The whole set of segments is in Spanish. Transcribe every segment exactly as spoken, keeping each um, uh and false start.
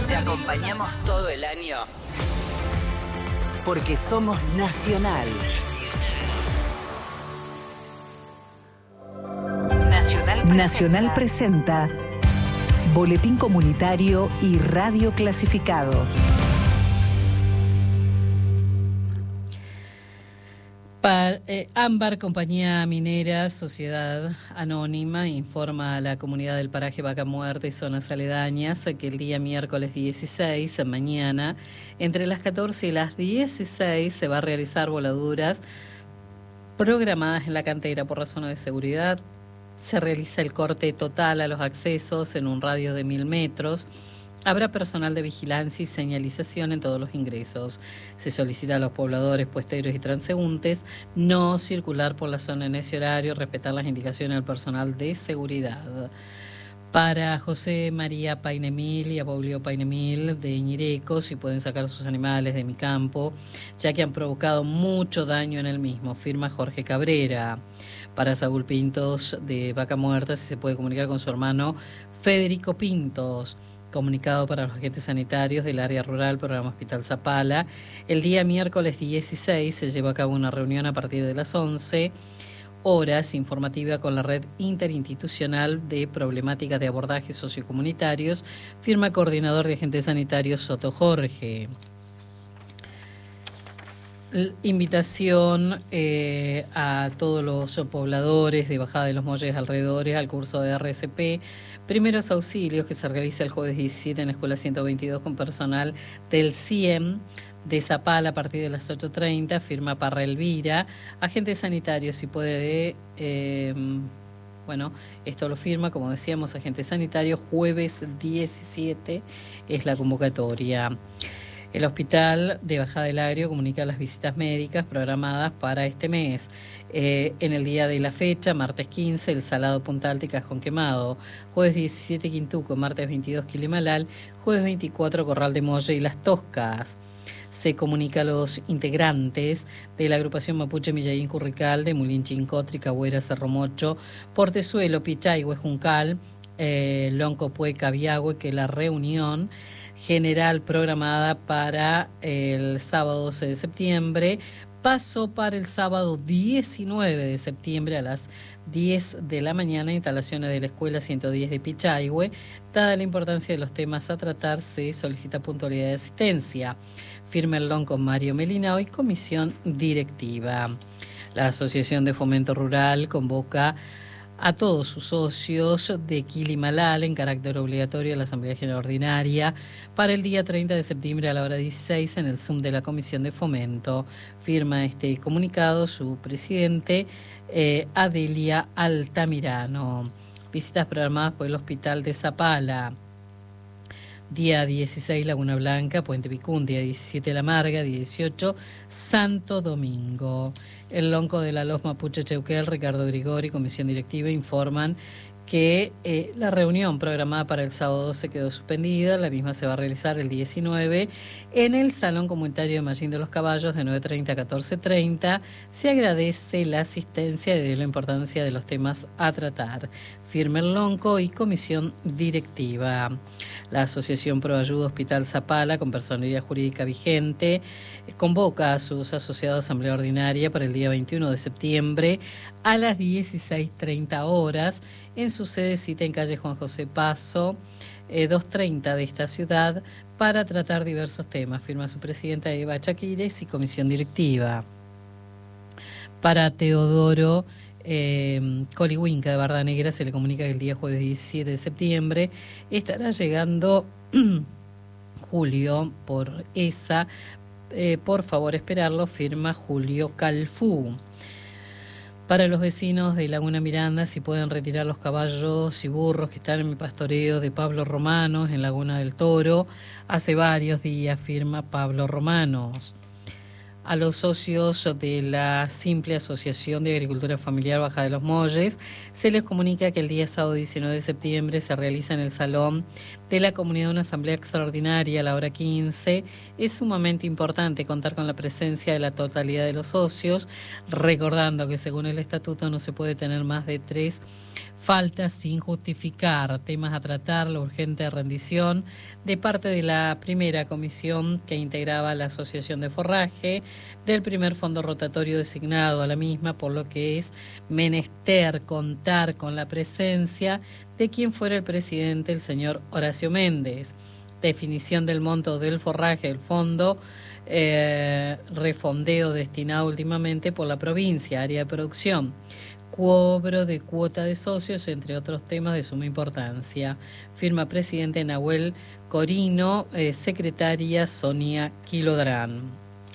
Te acompañamos todo el año. Porque somos Nacional. Nacional presenta. Nacional presenta Boletín Comunitario y Radio Clasificados. Par, eh, Ámbar, compañía minera, sociedad anónima, informa a la comunidad del paraje Vaca Muerta y zonas aledañas que el día miércoles dieciséis, mañana, entre las catorce y las dieciséis, se va a realizar voladuras programadas en la cantera por razones de seguridad. Se realiza el corte total a los accesos en un radio de mil metros. Habrá personal de vigilancia y señalización en todos los ingresos. Se solicita a los pobladores, puesteros y transeúntes no circular por la zona en ese horario, respetar las indicaciones del personal de seguridad. Para José María Painemil y a Paulio Painemil de Ñireco, si pueden sacar sus animales de mi campo, ya que han provocado mucho daño en el mismo, firma Jorge Cabrera. Para Saúl Pintos de Vaca Muerta, si se puede comunicar con su hermano Federico Pintos. Comunicado para los agentes sanitarios del área rural, programa Hospital Zapala. El día miércoles dieciséis se lleva a cabo una reunión a partir de las once horas informativa con la red interinstitucional de problemáticas de abordajes sociocomunitarios, firma coordinador de agentes sanitarios Soto Jorge. Invitación eh, a todos los pobladores de Bajada de los Molles alrededores al curso de R S P Primeros Auxilios que se realiza el jueves diecisiete en la Escuela ciento veintidós con personal del C I E M de Zapala a partir de las ocho treinta, firma Parra Elvira. Agente sanitario, si puede, eh, bueno, esto lo firma, como decíamos, agente sanitario, jueves diecisiete es la convocatoria. El Hospital de Bajada del Agrio comunica las visitas médicas programadas para este mes. Eh, en el día de la fecha, martes quince, El Salado, Punta Alta y Cajón Quemado. Jueves diecisiete, Quintuco. Martes veintidós, Quilimalal. Jueves veinticuatro, Corral de Molle y Las Toscas. Se comunica a los integrantes de la agrupación Mapuche Millaín Currical de Mulín Chincotri, Cahuera, Cerro Mocho, Portezuelo, Pichahue, Juncal, eh, Lonco, Pueca, Viagüe, que la reunión general programada para el sábado doce de septiembre pasó para el sábado diecinueve de septiembre a las diez de la mañana, instalaciones de la Escuela ciento diez de Pichahue. Dada la importancia de los temas a tratar, se solicita puntualidad de asistencia. Firma el LON con Mario Melinao y comisión directiva. La Asociación de Fomento Rural convoca a todos sus socios de Quilimalal en carácter obligatorio a la Asamblea General Ordinaria para el día treinta de septiembre a la hora dieciséis en el Zoom de la Comisión de Fomento. Firma este comunicado su presidente eh, Adelia Altamirano. Visitas programadas por el Hospital de Zapala. Día dieciséis, Laguna Blanca, Puente Vicundia, diecisiete, La Marga, dieciocho, Santo Domingo. El Lonco de la Los Mapuche Cheuquel, Ricardo Grigori, Comisión Directiva, informan que eh, la reunión programada para el sábado doce quedó suspendida. La misma se va a realizar el diecinueve en el Salón Comunitario de Mallín de los Caballos de nueve treinta a catorce treinta. Se agradece la asistencia y de la importancia de los temas a tratar. Firma el Lonco y Comisión Directiva. La Asociación Pro Ayuda Hospital Zapala, con personería jurídica vigente, convoca a sus asociados a Asamblea Ordinaria para el día veintiuno de septiembre a las dieciséis treinta horas en su sede cita en calle Juan José Paso, eh, doscientos treinta de esta ciudad, para tratar diversos temas. Firma su presidenta Eva Chaquires y Comisión Directiva. Para Teodoro Eh, Colihuinca de Barda Negra se le comunica que el día jueves diecisiete de septiembre estará llegando Julio por esa, eh, por favor esperarlo, firma Julio Calfú. Para los vecinos de Laguna Miranda, si pueden retirar los caballos y burros que están en el pastoreo de Pablo Romanos en Laguna del Toro, hace varios días, firma Pablo Romanos. A los socios de la Simple Asociación de Agricultura Familiar Bajada de los Molles se les comunica que el día sábado diecinueve de septiembre se realiza en el Salón de la Comunidad una asamblea extraordinaria a la hora quince. Es sumamente importante contar con la presencia de la totalidad de los socios, recordando que según el estatuto no se puede tener más de tres faltas sin justificar. Temas a tratar: la urgente rendición de parte de la primera comisión que integraba la Asociación de Forraje del primer fondo rotatorio designado a la misma, por lo que es menester contar con la presencia de quien fuera el presidente, el señor Horacio Méndez. Definición del monto del forraje del fondo eh, refondeo destinado últimamente por la provincia, área de producción, cobro de cuota de socios, entre otros temas de suma importancia. Firma presidente Nahuel Corino, eh, secretaria Sonia Quilodrán.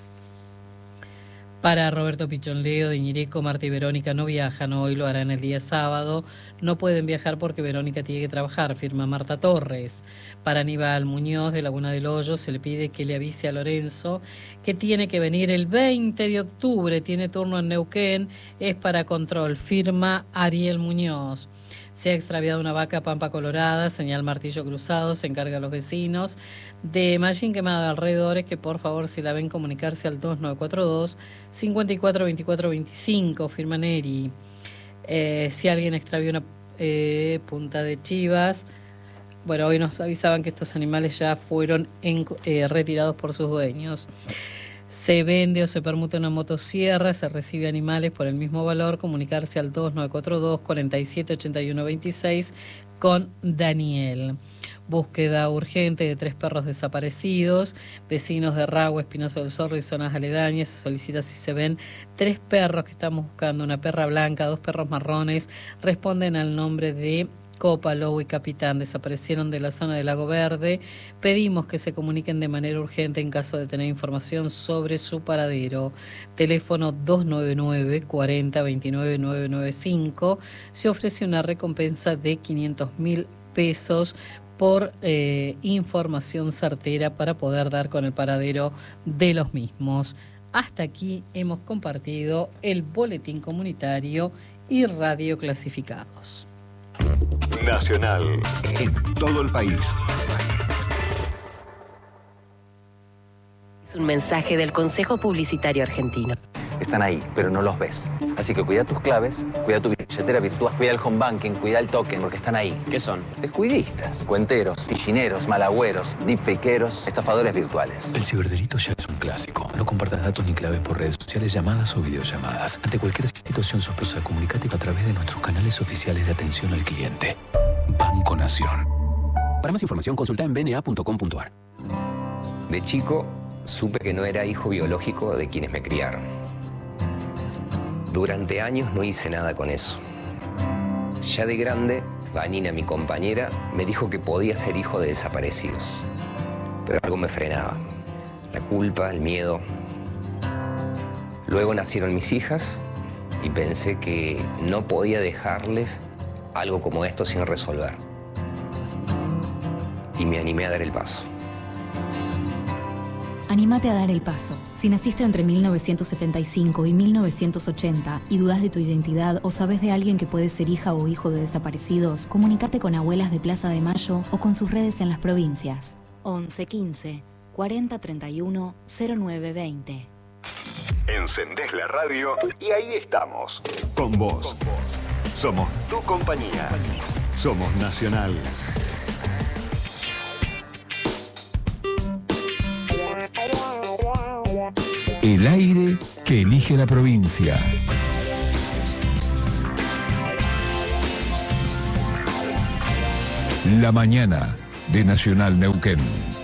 Para Roberto Pichonleo de Ñireco, Marta y Verónica no viajan hoy, lo harán el día sábado. No pueden viajar porque Verónica tiene que trabajar, firma Marta Torres. Para Aníbal Muñoz de Laguna del Hoyo se le pide que le avise a Lorenzo que tiene que venir el veinte de octubre, tiene turno en Neuquén, es para control, firma Ariel Muñoz. Se ha extraviado una vaca Pampa Colorada, señal Martillo Cruzado, se encarga a los vecinos de Mallín Quemado de alrededores que por favor, si la ven, comunicarse al dos nueve cuatro dos, cinco cuatro dos cuatro dos cinco, firma Neri. Eh, si alguien extravió una eh, punta de chivas, bueno, hoy nos avisaban que estos animales ya fueron en, eh, retirados por sus dueños. Se vende o se permuta una motosierra, se recibe animales por el mismo valor, comunicarse al dos nueve cuatro dos, cuatro siete ocho uno dos seis con Daniel. Búsqueda urgente de tres perros desaparecidos. Vecinos de Ragua, Espinoso del Zorro y zonas aledañas se solicita si se ven tres perros que estamos buscando, una perra blanca, dos perros marrones, responden al nombre de Copa, Lobo y Capitán, desaparecieron de la zona del Lago Verde. Pedimos que se comuniquen de manera urgente en caso de tener información sobre su paradero. Teléfono dos nueve nueve, cuatro cero, dos nueve nueve nueve cinco. Se ofrece una recompensa de quinientos mil pesos por eh, información certera para poder dar con el paradero de los mismos. Hasta aquí hemos compartido el boletín comunitario y radio clasificados. Nacional, en todo el país. Es un mensaje del Consejo Publicitario Argentino. Están ahí, pero no los ves. Así que cuida tus claves, cuida tu billetera virtual, cuida el home banking, cuida el token, porque están ahí. ¿Qué son? Descuidistas, cuenteros, pichineros, malagüeros, deepfakeros, estafadores virtuales. El ciberdelito ya es un clásico. No compartas datos ni claves por redes sociales, llamadas o videollamadas. Ante cualquier situación sospechosa, comunícate a través de nuestros canales oficiales de atención al cliente. Banco Nación. Para más información, consulta en b n a punto com punto a r. De chico, supe que no era hijo biológico de quienes me criaron. Durante años no hice nada con eso. Ya de grande, Vanina, mi compañera, me dijo que podía ser hijo de desaparecidos. Pero algo me frenaba. La culpa, el miedo. Luego nacieron mis hijas y pensé que no podía dejarles algo como esto sin resolver. Y me animé a dar el paso. Anímate a dar el paso. Si naciste entre mil novecientos setenta y cinco y mil novecientos ochenta y dudas de tu identidad o sabes de alguien que puede ser hija o hijo de desaparecidos, comunícate con Abuelas de Plaza de Mayo o con sus redes en las provincias. once quince, cuarenta treinta y uno, cero nueve veinte. Encendés la radio y ahí estamos, con vos. Somos tu compañía. Somos Nacional. El aire que elige la provincia. La mañana de Nacional Neuquén.